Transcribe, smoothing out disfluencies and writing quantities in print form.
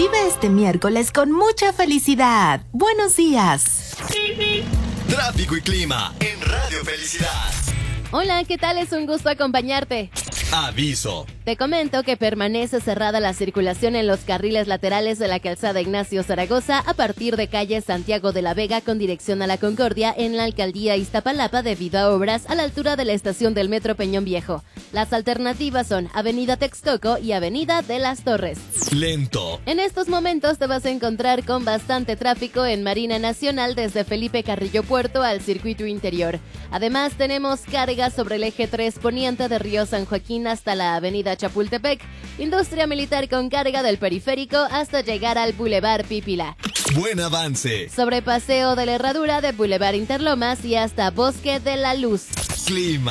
Vive este miércoles con mucha felicidad. Buenos días. Tráfico y clima en Radio Felicidad. Hola, ¿qué tal? Es un gusto acompañarte. Aviso. Te comento que permanece cerrada la circulación en los carriles laterales de la calzada Ignacio Zaragoza a partir de calle Santiago de la Vega con dirección a La Concordia en la alcaldía Iztapalapa debido a obras a la altura de la estación del Metro Peñón Viejo. Las alternativas son Avenida Texcoco y Avenida de las Torres. Lento. En estos momentos te vas a encontrar con bastante tráfico en Marina Nacional desde Felipe Carrillo Puerto al circuito interior. Además tenemos cargas sobre el eje 3 poniente de Río San Joaquín hasta la avenida Chapultepec, industria militar con carga del periférico hasta llegar al Boulevard Pípila. Buen avance. Sobre Paseo de la Herradura de Boulevard Interlomas y hasta Bosque de la Luz. Clima.